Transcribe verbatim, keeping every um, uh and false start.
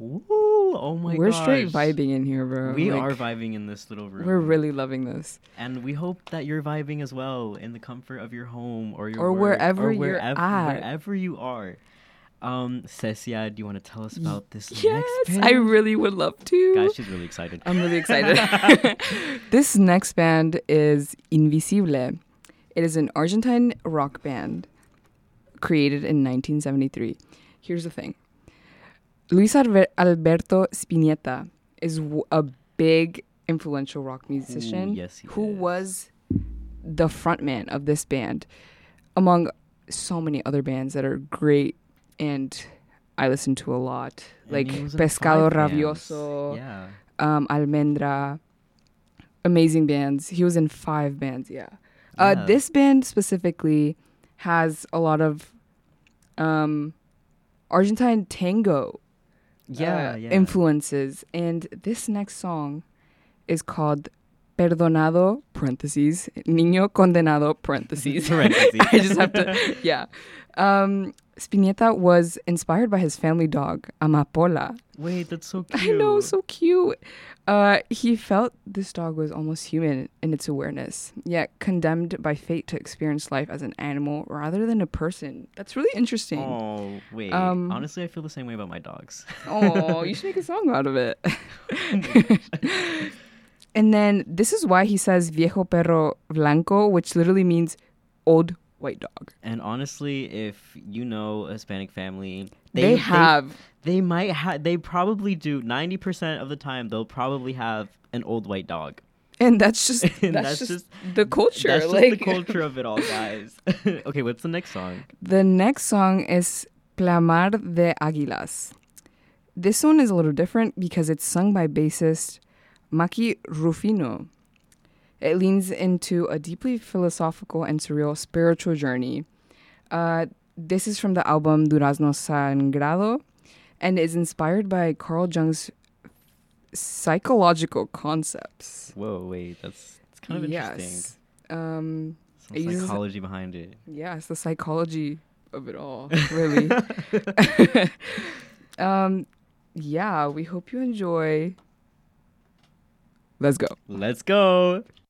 Woo! Oh my god. We're gosh. straight vibing in here, bro. We like, are vibing in this little room. We're really loving this. And we hope that you're vibing as well in the comfort of your home or your or work, wherever or you're wherever, at. Wherever you are. Um, Cecia, do you want to tell us about this yes, next band? I really would love to. Guys, she's really excited. I'm really excited. This next band is Invisible. It is an Argentine rock band created in nineteen seventy-three. Here's the thing. Luis Alber- Alberto Spinetta is w- a big influential rock musician. Ooh, yes, he who is. was the frontman of this band, among so many other bands that are great and I listen to a lot, And like he was in Pescado five bands. Rabioso, Yeah. um, Almendra, amazing bands. He was in five bands, yeah. Uh, Yeah. This band specifically has a lot of um, Argentine tango Yeah, uh, yeah. influences, and this next song is called Perdonado, parentheses, Niño Condenado, parentheses. Parentheses. I just have to, yeah. Um, Spinetta was inspired by his family dog, Amapola. Wait, that's so cute. I know, so cute. Uh, he felt this dog was almost human in its awareness, yet condemned by fate to experience life as an animal rather than a person. That's really interesting. Oh, wait. Um, Honestly, I feel the same way about my dogs. Oh, you should make a song out of it. And then this is why he says viejo perro blanco, which literally means old white dog. And honestly, if you know a Hispanic family, They, they, have. They, they might have. They probably do. Ninety percent of the time, they'll probably have an old white dog. And that's just And that's, that's just, just- the culture. That's just like the culture of it all, guys. Okay, what's the next song? The next song is Clamar de Águilas. This one is a little different because it's sung by bassist Maki Rufino. It leans into a deeply philosophical and surreal spiritual journey. Uh, this is from the album Durazno Sangrado and is inspired by Carl Jung's psychological concepts. Whoa, wait, that's, that's kind of interesting. Yes. Um, Some it uses- psychology behind it. yeah, it's the psychology of it all, really. um, yeah, we hope you enjoy. Let's go. Let's go.